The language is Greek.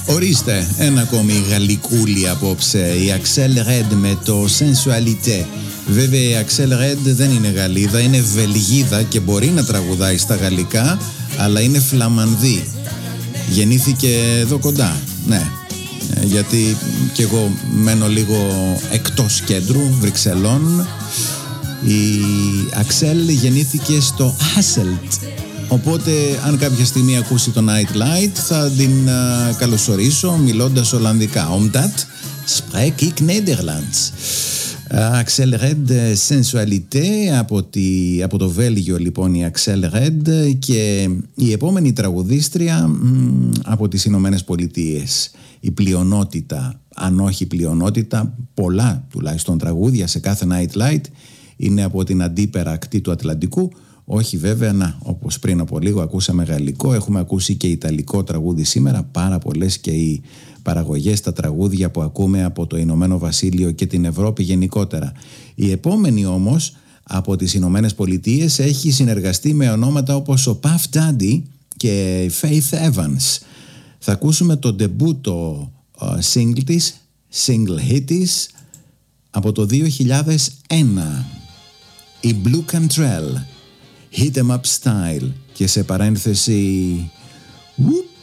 Ορίστε, ένα ακόμη γαλλικούλι απόψε. Η Axelle Red με το Sensualité. Βέβαια η Axelle Red δεν είναι Γαλλίδα, είναι Βελγίδα και μπορεί να τραγουδάει στα γαλλικά, αλλά είναι Φλαμανδή. Γεννήθηκε εδώ κοντά, ναι. Γιατί κι εγώ μένω λίγο εκτός κέντρου, Βρυξελών. Η Axelle γεννήθηκε στο Hasselt. Οπότε αν κάποια στιγμή ακούσει το Nightlight θα την καλωσορίσω μιλώντας Ολλανδικά. Omdat spreek ik Nederlands. Axelle Red, Sensualité, από το Βέλγιο λοιπόν η Axelle Red, και η επόμενη τραγουδίστρια από τις Ηνωμένες Πολιτείες. Η πλειονότητα, αν όχι πλειονότητα, πολλά τουλάχιστον τραγούδια σε κάθε Nightlight είναι από την αντίπερα ακτή του Ατλαντικού. Όχι βέβαια, όπως πριν από λίγο ακούσαμε γαλλικό, έχουμε ακούσει και ιταλικό τραγούδι σήμερα, πάρα πολλές και οι παραγωγές, τα τραγούδια που ακούμε από το Ηνωμένο Βασίλειο και την Ευρώπη γενικότερα. Η επόμενη όμως από τις Ηνωμένες Πολιτείες έχει συνεργαστεί με ονόματα όπως ο Puff Daddy και η Faith Evans. Θα ακούσουμε το ντεμπούτο single της, single hit της από το 2001, η Blue Cantrell, Hit 'em Up Style, και σε παρένθεση whoop,